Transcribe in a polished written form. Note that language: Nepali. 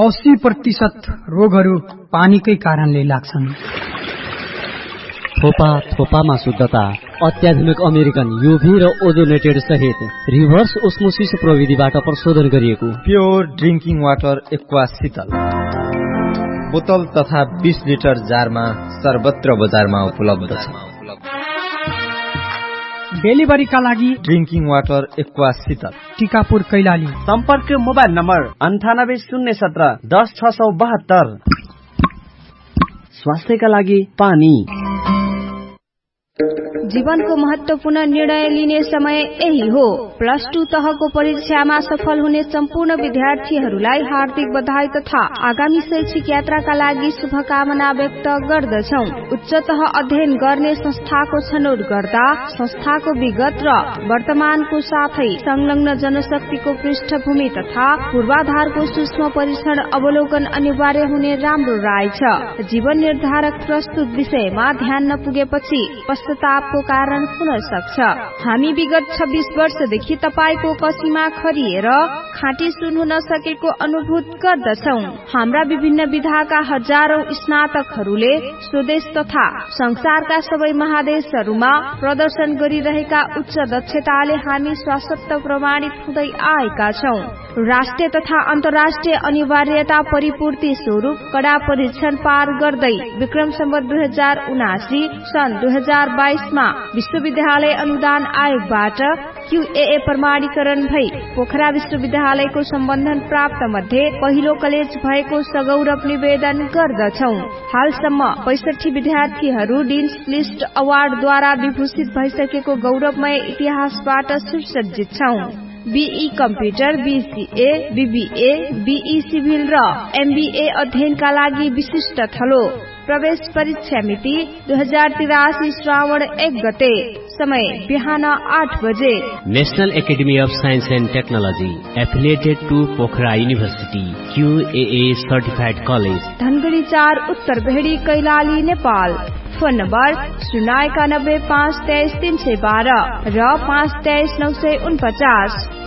80% रोगहरू पानीकै कारणले लाग्छन्। थोपा थोपामा शुद्धता, अत्याधुनिक अमेरिकन युभी र ओजोनेटेड सहित रिभर्स ओस्मोसिस प्रविधिबाट प्रशोधन गरिएको प्योर ड्रिंकिङ वाटर एक्वा शीतल बोतल तथा 20 लिटर जारमा सर्वत्र बजारमा उपलब्ध छ। डेलिभरीका लागि ड्रिंकिङ वाटर एक्वा शीतल टिकापुर कैलाली। सम्पर्क मोबाइल नम्बर 9817 10 672। स्वास्थ्यका लागि पानी। जीवनको महत्वपूर्ण निर्णय लिने समय यही हो। +2 तहको परीक्षामा सफल हुने सम्पूर्ण विद्यार्थीहरूलाई हार्दिक बधाई तथा आगामी शैक्षिक यात्राका लागि शुभकामना व्यक्त गर्दछौं। उच्च तह अध्ययन गर्ने संस्थाको छनौट गर्दा संस्थाको विगत र वर्तमानको साथै संलग्न जनशक्तिको पृष्ठभूमि तथा पूर्वाधारको सूक्ष्म परीक्षण अवलोकन अनिवार्य हुने राम्रो राय छ। जीवन निर्धारक प्रस्तुत विषयमा ध्यान नपुगेपछि पश्चातापको कारण हुन सक्छ। हामी विगत 26 वर्षदेखि तपाईको कसीमा खरिएर खाँटी सुन हुन सकेको अनुभूत गर्दछौ। हाम्रा विभिन्न विधाका हजारौं स्नातकहरूले स्वदेश तथा संसारका सबै महादेशहरूमा प्रदर्शन गरिरहेका उच्च दक्षताले हामी स्वायत्त प्रमाणित हुँदै आएका छौं। राष्ट्रिय तथा अन्तर्राष्ट्रिय अनिवार्यता परिपूर्ति स्वरूप कडा परीक्षण पार गर्दै विक्रम सम्वत 2079 सन् 2022 मा विश्वविद्यालय अनुदान आयोगबाट QAA प्रमाणीकरण भई पोखरा विश्वविद्यालयको सम्बन्धन प्राप्त मध्ये पहिलो कलेज भएको सगौरव निवेदन गर्दछौ। हालसम्म 65 विद्यार्थीहरू डिन्स लिस्ट अवार्डद्वारा विभूषित भइसकेको गौरवमय इतिहासबाट सुसज्जित छौं। BE computer, BCA, BBA, BE civil र MBA अध्ययनका लागि विशिष्ट थलो। प्रवेश परीक्षा मिति 2083 श्रावण 1 गते। समय बिहान 8 बजे। National academy of science and technology affiliated to Pokhara university QAA certified college Dhangadhi 4 उत्तर भेड़ी कैलाली नेपाल। फोन नम्बर 091 523 312 र 523 949।